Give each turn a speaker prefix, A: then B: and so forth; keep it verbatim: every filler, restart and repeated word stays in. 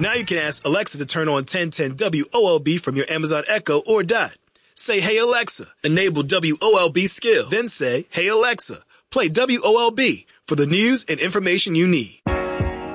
A: Now you can ask Alexa to turn on ten ten W O L B from your Amazon Echo or Dot. Say, hey Alexa, enable W O L B skill. Then say, hey Alexa, play W O L B for the news and information you need.